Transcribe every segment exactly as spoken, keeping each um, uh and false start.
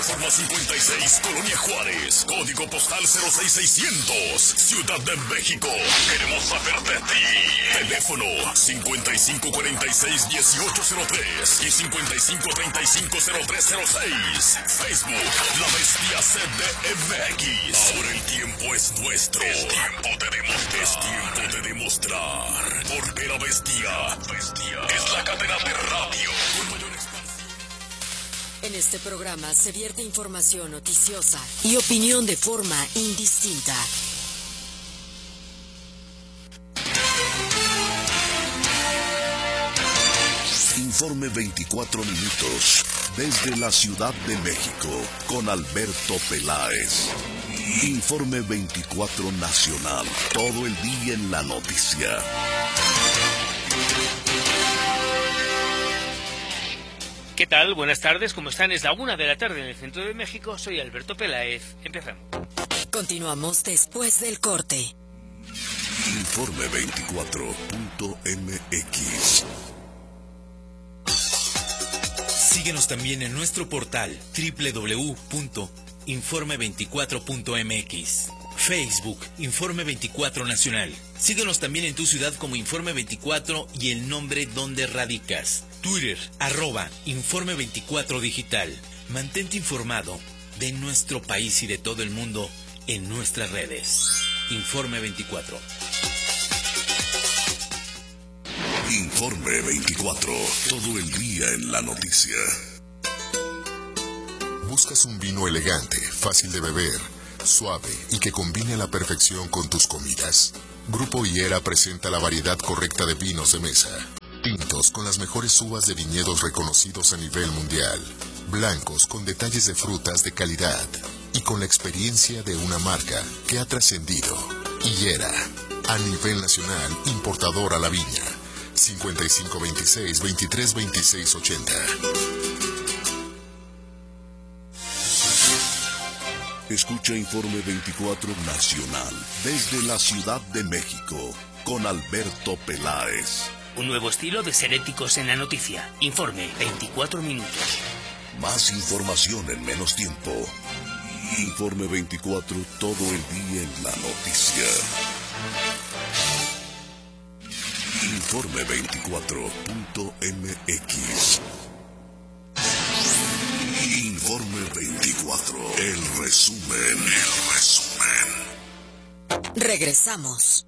Reforma cincuenta y seis, Colonia Juárez, código postal cero seis seiscientos, Ciudad de México. Queremos saber de ti. Teléfono cincuenta y cinco cuarenta y seis dieciocho cero tres y cincuenta y cinco treinta y cinco cero tres cero seis. Facebook, La Bestia C D M X. Ahora el tiempo es nuestro. Es tiempo de demostrar. Es tiempo de demostrar. Porque La Bestia, bestia es la cadena de radio con mayor expansión. En este programa se vierte información noticiosa y opinión de forma indistinta. Informe veinticuatro minutos desde la Ciudad de México con Alberto Peláez. Informe veinticuatro Nacional, todo el día en la noticia. ¿Qué tal? Buenas tardes, ¿cómo están? Es la una de la tarde en el centro de México. Soy Alberto Peláez. Empezamos. Continuamos después del corte. Informe veinticuatro punto M X. Síguenos también en nuestro portal doble u doble u doble u punto informe veinticuatro punto m x. Facebook, Informe veinticuatro Nacional. Síguenos también en tu ciudad como Informe veinticuatro y el nombre donde radicas. Twitter, arroba Informe veinticuatro Digital. Mantente informado de nuestro país y de todo el mundo en nuestras redes. Informe veinticuatro. Informe veinticuatro, todo el día en la noticia. ¿Buscas un vino elegante, fácil de beber, suave y que combine a la perfección con tus comidas? Grupo Higuera presenta la variedad correcta de vinos de mesa. Tintos con las mejores uvas de viñedos reconocidos a nivel mundial. Blancos con detalles de frutas de calidad. Y con la experiencia de una marca que ha trascendido. Higuera, a nivel nacional, importador a la viña. cincuenta y cinco veintiséis veintitrés veintiséis ochenta. Escucha Informe veinticuatro Nacional desde la Ciudad de México con Alberto Peláez. Un nuevo estilo de ser éticos en la noticia. Informe veinticuatro minutos. Más información en menos tiempo. Informe veinticuatro, todo el día en la noticia. Informe veinticuatro punto M X. Informe veinticuatro. El resumen. El resumen. Regresamos.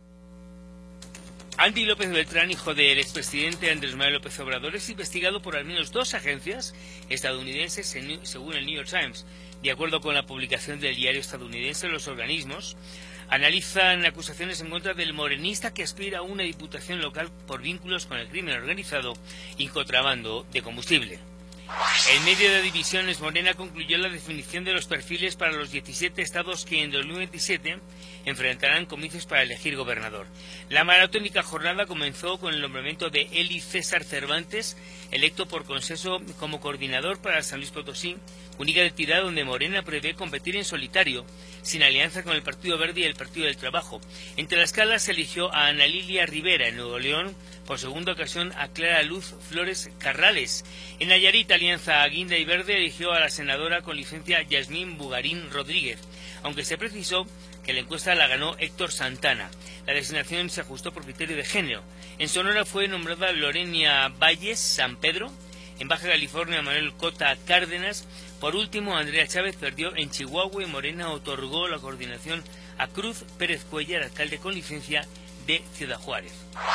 Andy López Beltrán, hijo del expresidente Andrés Manuel López Obrador, es investigado por al menos dos agencias estadounidenses, según el New York Times. De acuerdo con la publicación del diario estadounidense, los organismos analizan acusaciones en contra del morenista que aspira a una diputación local por vínculos con el crimen organizado y contrabando de combustible. El medio de Divisiones Morena concluyó la definición de los perfiles para los diecisiete estados que en dos mil veintisiete enfrentarán comicios para elegir gobernador. La maratónica jornada comenzó con el nombramiento de Eli César Cervantes, electo por consenso como coordinador para San Luis Potosí, única entidad donde Morena prevé competir en solitario, sin alianza con el Partido Verde y el Partido del Trabajo. En Tlaxcala se eligió a Ana Lilia Rivera. En Nuevo León, por segunda ocasión, a Clara Luz Flores Carrales. En Nayarit, Alianza Guinda y Verde eligió a la senadora con licencia Yasmín Bugarín Rodríguez, aunque se precisó que la encuesta la ganó Héctor Santana. La designación se ajustó por criterio de género. En Sonora fue nombrada Lorenia Valles San Pedro. En Baja California, Manuel Cota Cárdenas. Por último, Andrea Chávez perdió en Chihuahua y Morena otorgó la coordinación a Cruz Pérez Cuellar, alcalde con licencia de Ciudad Juárez.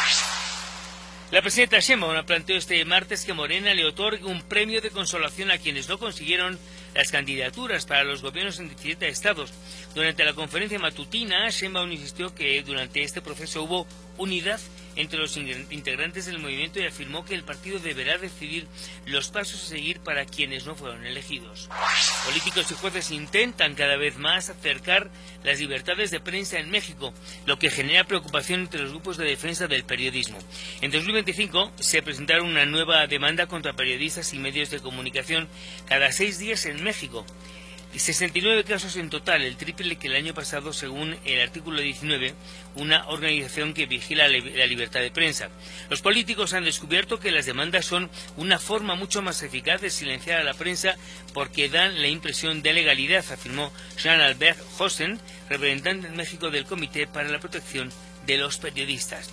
La presidenta Sheinbaum planteó este martes que Morena le otorgue un premio de consolación a quienes no consiguieron las candidaturas para los gobiernos en diecisiete estados. Durante la conferencia matutina, Sheinbaum insistió que durante este proceso hubo unidad entre los integrantes del movimiento y afirmó que el partido deberá decidir los pasos a seguir para quienes no fueron elegidos. Políticos y jueces intentan cada vez más acercar las libertades de prensa en México, lo que genera preocupación entre los grupos de defensa del periodismo. En dos mil veinticinco se presentaron una nueva demanda contra periodistas y medios de comunicación cada seis días en México. sesenta y nueve casos en total, el triple que el año pasado, según el artículo diecinueve, una organización que vigila la libertad de prensa. Los políticos han descubierto que las demandas son una forma mucho más eficaz de silenciar a la prensa porque dan la impresión de legalidad, afirmó Jean-Albert Hossen, representante en México del Comité para la Protección de los Periodistas.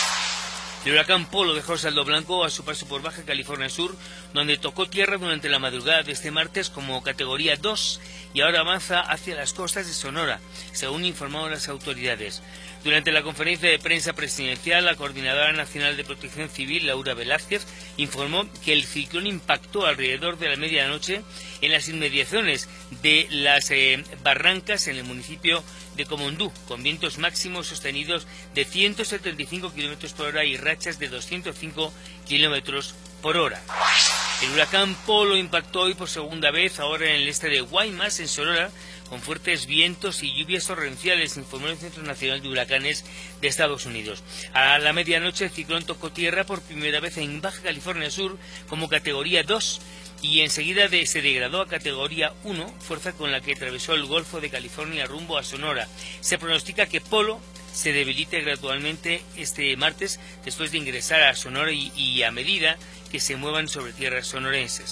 El huracán Polo dejó saldo blanco a su paso por Baja California Sur, donde tocó tierra durante la madrugada de este martes como categoría dos y ahora avanza hacia las costas de Sonora, según informaron las autoridades. Durante la conferencia de prensa presidencial, la Coordinadora Nacional de Protección Civil, Laura Velázquez, informó que el ciclón impactó alrededor de la medianoche en las inmediaciones de las eh, barrancas en el municipio de Comondú, con vientos máximos sostenidos de ciento setenta y cinco kilómetros por hora y rachas de doscientos cinco kilómetros por hora. El huracán Polo impactó hoy por segunda vez, ahora en el este de Guaymas, en Sonora, con fuertes vientos y lluvias torrenciales, informó el Centro Nacional de Huracanes de Estados Unidos. A la medianoche el ciclón tocó tierra por primera vez en Baja California Sur como categoría dos y enseguida de, se degradó a categoría uno, fuerza con la que atravesó el Golfo de California rumbo a Sonora. Se pronostica que Polo se debilite gradualmente este martes después de ingresar a Sonora y, y a medida que se muevan sobre tierras sonorenses.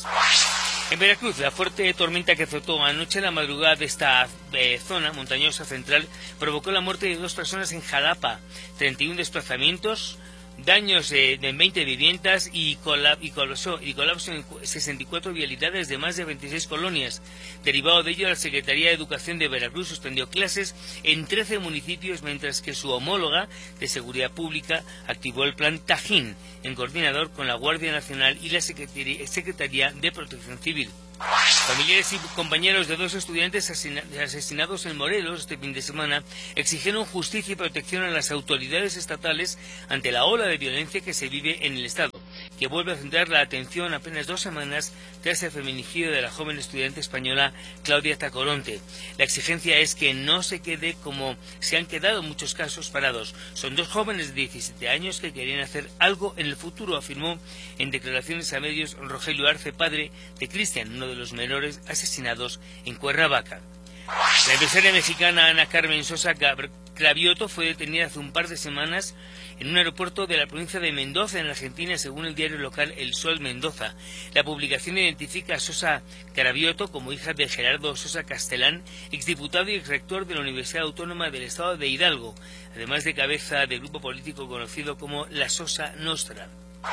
En Veracruz, la fuerte tormenta que azotó anoche la madrugada de esta eh, zona montañosa central provocó la muerte de dos personas en Jalapa, treinta y uno desplazamientos, daños eh, en veinte viviendas y, colap y, colapso, y colapso en sesenta y cuatro vialidades de más de veintiséis colonias. Derivado de ello, la Secretaría de Educación de Veracruz suspendió clases en trece municipios, mientras que su homóloga de Seguridad Pública activó el plan Tajín, en coordinador con la Guardia Nacional y la Secretaría, Secretaría de Protección Civil. Familiares y compañeros de dos estudiantes asesinados en Morelos este fin de semana exigieron justicia y protección a las autoridades estatales ante la ola de violencia que se vive en el Estado, que vuelve a centrar la atención apenas dos semanas tras el feminicidio de la joven estudiante española Claudia Tacoronte. La exigencia es que no se quede como se han quedado muchos casos parados. Son dos jóvenes de diecisiete años que querían hacer algo en el futuro, afirmó en declaraciones a medios Rogelio Arce, padre de Cristian, uno de los menores asesinados en Cuernavaca. La empresaria mexicana Ana Carmen Sosa Cravioto fue detenida hace un par de semanas en un aeropuerto de la provincia de Mendoza, en Argentina, según el diario local El Sol Mendoza. La publicación identifica a Sosa Cravioto como hija de Gerardo Sosa Castellán, exdiputado y exrector de la Universidad Autónoma del Estado de Hidalgo, además de cabeza del grupo político conocido como la Sosa Nostra.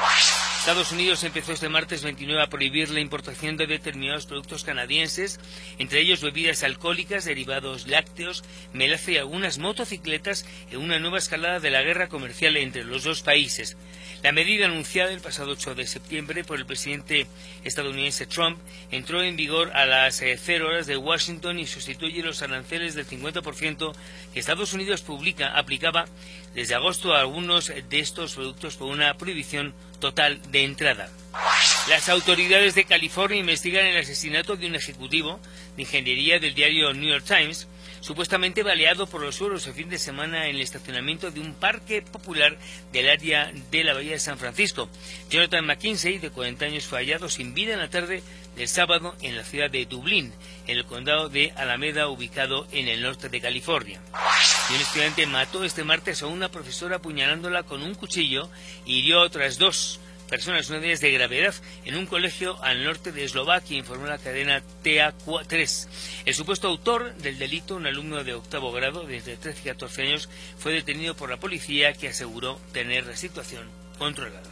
Estados Unidos empezó este martes veintinueve a prohibir la importación de determinados productos canadienses, entre ellos bebidas alcohólicas, derivados lácteos, melaza y algunas motocicletas, en una nueva escalada de la guerra comercial entre los dos países. La medida anunciada el pasado ocho de septiembre por el presidente estadounidense Trump entró en vigor a las cero horas de Washington y sustituye los aranceles del cincuenta por ciento que Estados Unidos publica, aplicaba desde agosto a algunos de estos productos por una prohibición total de entrada. Las autoridades de California investigan el asesinato de un ejecutivo de ingeniería del diario New York Times, supuestamente baleado por los suelos el fin de semana en el estacionamiento de un parque popular del área de la Bahía de San Francisco. Jonathan McKinsey, de cuarenta años, fue hallado sin vida en la tarde del sábado en la ciudad de Dublín, en el condado de Alameda, ubicado en el norte de California. Y un estudiante mató este martes a una profesora apuñalándola con un cuchillo y hirió a otras dos personas, una de ellas de gravedad, en un colegio al norte de Eslovaquia, informó la cadena T A tres. El supuesto autor del delito, un alumno de octavo grado de entre trece y catorce años, fue detenido por la policía, que aseguró tener la situación controlada.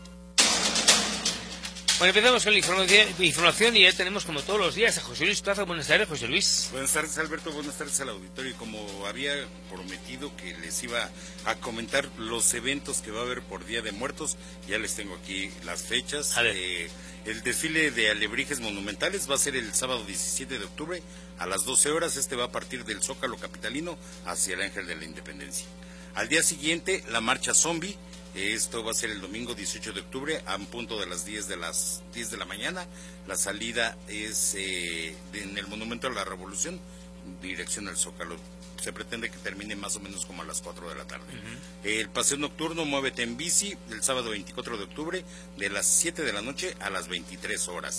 Bueno, empezamos con la información, información y ya tenemos, como todos los días, a José Luis Plaza. Buenas tardes, José Luis. Buenas tardes, Alberto. Buenas tardes al auditorio. Y como había prometido que les iba a comentar los eventos que va a haber por Día de Muertos, ya les tengo aquí las fechas. Eh, el desfile de alebrijes monumentales va a ser el sábado diecisiete de octubre a las doce horas. Este va a partir del Zócalo capitalino hacia el Ángel de la Independencia. Al día siguiente, la marcha zombie. Esto va a ser el domingo dieciocho de octubre a un punto de las diez de las diez de la mañana. La salida es eh, en el Monumento a la Revolución, dirección al Zócalo. Se pretende que termine más o menos como a las cuatro de la tarde. Uh-huh. El paseo nocturno Muévete en Bici, el sábado veinticuatro de octubre, de las siete de la noche a las veintitrés horas.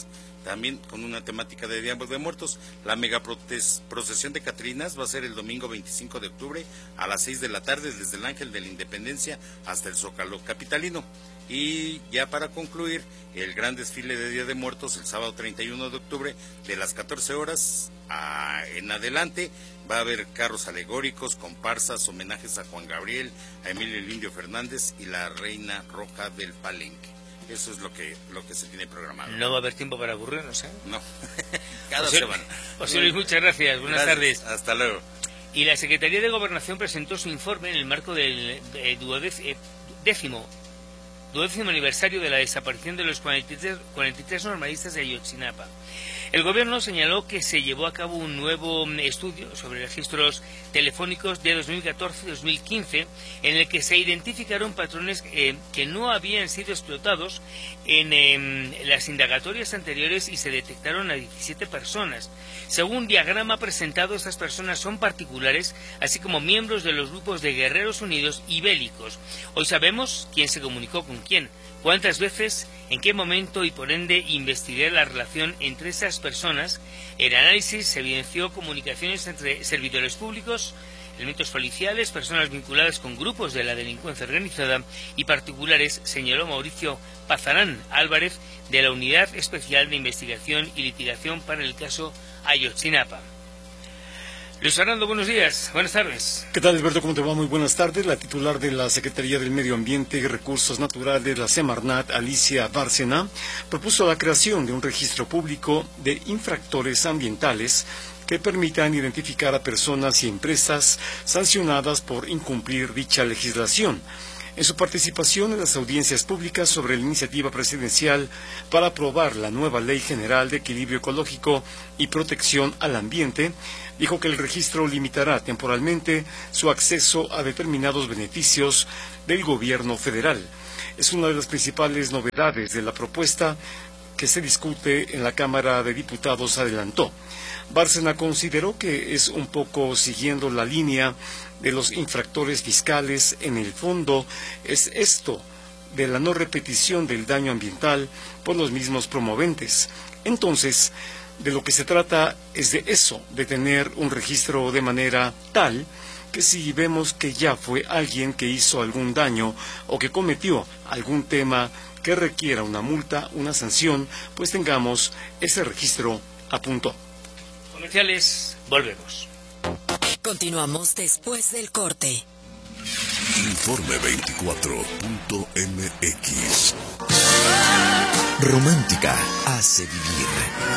también con una temática de Día de Muertos. La mega procesión de Catrinas va a ser el domingo veinticinco de octubre a las seis de la tarde desde el Ángel de la Independencia hasta el Zócalo capitalino. Y ya para concluir, el gran desfile de Día de Muertos el sábado treinta y uno de octubre de las catorce horas a, en adelante. Va a haber carros alegóricos, comparsas, homenajes a Juan Gabriel, a Emilio el Indio Fernández y la Reina Roja del Palenque. Eso es lo que lo que se tiene programado. No va a haber tiempo para aburrirnos, ¿eh? No, cada José, semana. José Luis, muchas gracias, buenas gracias. tardes. Hasta luego. Y la Secretaría de Gobernación presentó su informe en el marco del eh, duodécimo, décimo, duodécimo aniversario de la desaparición de los cuarenta y tres, cuarenta y tres normalistas de Ayotzinapa. El Gobierno señaló que se llevó a cabo un nuevo estudio sobre registros telefónicos de dos mil catorce y dos mil quince, en el que se identificaron patrones eh, que no habían sido explotados en eh, las indagatorias anteriores y se detectaron a diecisiete personas. Según un diagrama presentado, estas personas son particulares, así como miembros de los grupos de Guerreros Unidos y bélicos. Hoy sabemos quién se comunicó con quién, cuántas veces, en qué momento y por ende investigar la relación entre esas personas. El análisis se evidenció comunicaciones entre servidores públicos, elementos policiales, personas vinculadas con grupos de la delincuencia organizada y particulares, señaló Mauricio Pazarán Álvarez de la Unidad Especial de Investigación y Litigación para el caso Ayotzinapa. Luis Fernando, buenos días, buenas tardes. ¿Qué tal, Alberto? ¿Cómo te va? Muy buenas tardes. La titular de la Secretaría del Medio Ambiente y Recursos Naturales, la Semarnat, Alicia Bárcena, propuso la creación de un registro público de infractores ambientales que permitan identificar a personas y empresas sancionadas por incumplir dicha legislación. En su participación en las audiencias públicas sobre la iniciativa presidencial para aprobar la nueva Ley General de Equilibrio Ecológico y Protección al Ambiente, dijo que el registro limitará temporalmente su acceso a determinados beneficios del gobierno federal. Es una de las principales novedades de la propuesta que se discute en la Cámara de Diputados, adelantó. Bárcena consideró que es un poco siguiendo la línea de los infractores fiscales. En el fondo es esto de la no repetición del daño ambiental por los mismos promoventes. Entonces, de lo que se trata es de eso, de tener un registro de manera tal que si vemos que ya fue alguien que hizo algún daño o que cometió algún tema que requiera una multa, una sanción, pues tengamos ese registro a punto. Comerciales, volvemos. Continuamos después del corte. Informe veinticuatro punto m x. Romántica hace vivir.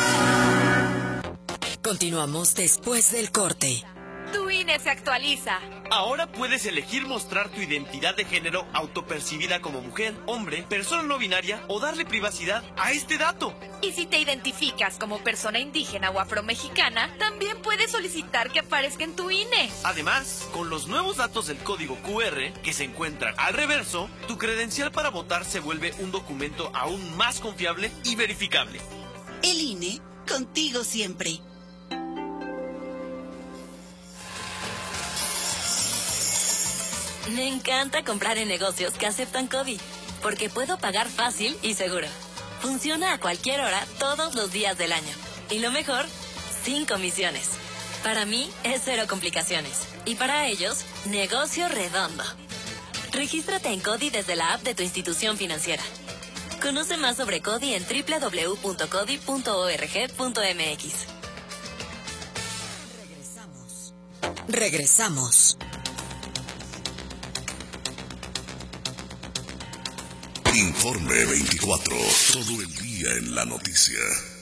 Continuamos después del corte. Tu I N E se actualiza. Ahora puedes elegir mostrar tu identidad de género autopercibida como mujer, hombre, persona no binaria o darle privacidad a este dato. Y si te identificas como persona indígena o afromexicana, también puedes solicitar que aparezca en tu I N E. Además, con los nuevos datos del código Q R que se encuentran al reverso, tu credencial para votar se vuelve un documento aún más confiable y verificable. El I N E, contigo siempre. Me encanta comprar en negocios que aceptan CODI, porque puedo pagar fácil y seguro. Funciona a cualquier hora, todos los días del año. Y lo mejor, sin comisiones. Para mí, es cero complicaciones. Y para ellos, negocio redondo. Regístrate en CODI desde la app de tu institución financiera. Conoce más sobre CODI en doble u doble u doble u punto codi punto org punto m x. Regresamos. Regresamos. Informe veinticuatro. Todo el día en la noticia.